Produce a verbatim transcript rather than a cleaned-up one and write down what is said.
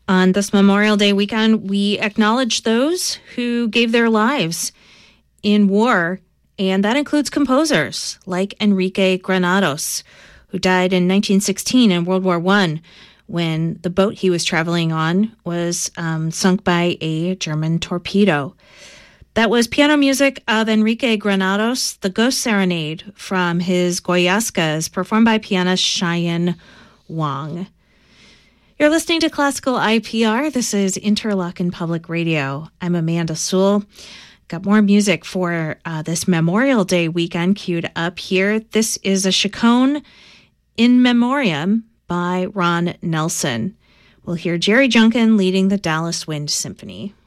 On this Memorial Day weekend, we acknowledge those who gave their lives in war, and that includes composers like Enrique Granados, who died in nineteen sixteen in World War One when the boat he was traveling on was um, sunk by a German torpedo. That was piano music of Enrique Granados, The Ghost Serenade from his Goyascas, performed by pianist Cheyenne Wang. You're listening to Classical I P R. This is Interlochen Public Radio. I'm Amanda Sewell. Got more music for uh, this Memorial Day weekend queued up here. This is a chaconne in memoriam by Ron Nelson. We'll hear Jerry Junkin leading the Dallas Wind Symphony.